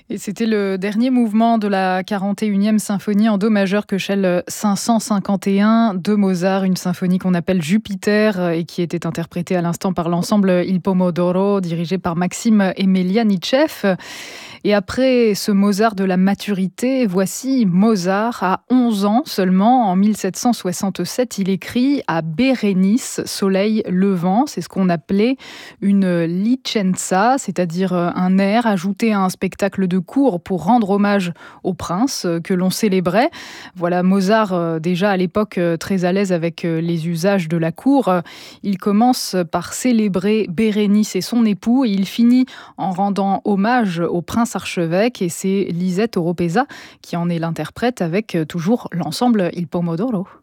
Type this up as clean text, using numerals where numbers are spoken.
Et c'était le dernier mouvement de la 41e symphonie en do majeur Köchel 551 de Mozart, une symphonie qu'on appelle Jupiter et qui était interprétée à l'instant par l'ensemble Il Pomodoro, dirigé par Maxime Emelianitchev. Et après ce Mozart de la maturité, voici Mozart à 11 ans seulement. En 1767, il écrit à Bérénice, soleil levant. C'est ce qu'on appelait une licenza, c'est-à-dire un air ajouté à un spectacle de cour pour rendre hommage au prince que l'on célébrait. Voilà, Mozart, déjà à l'époque très à l'aise avec les usages de la cour. Il commence par célébrer Bérénice et son époux et il finit en rendant hommage au prince archevêque, et c'est Lisette Oropesa qui en est l'interprète avec toujours l'ensemble Il Pomodoro.